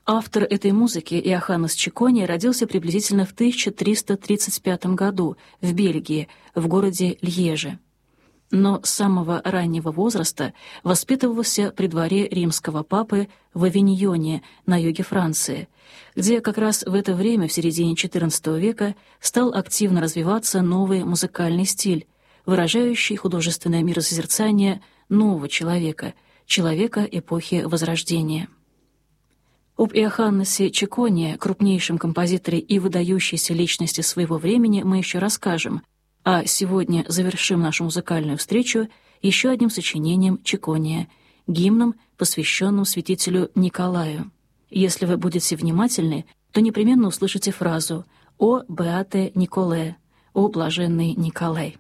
Автор этой музыки Иоханнес Чикония родился приблизительно в 1335 году в Бельгии, в городе Льеже. Но с самого раннего возраста воспитывался при дворе римского папы в Авиньоне на юге Франции, где как раз в это время, в середине XIV века, стал активно развиваться новый музыкальный стиль, выражающий художественное миросозерцание нового человека, человека эпохи Возрождения. Об Иоханнесе Чикония, крупнейшем композиторе и выдающейся личности своего времени, мы еще расскажем, а сегодня завершим нашу музыкальную встречу еще одним сочинением Чикония, гимном, посвященным святителю Николаю. Если вы будете внимательны, то непременно услышите фразу «О Беате Николе», «О блаженный Николай».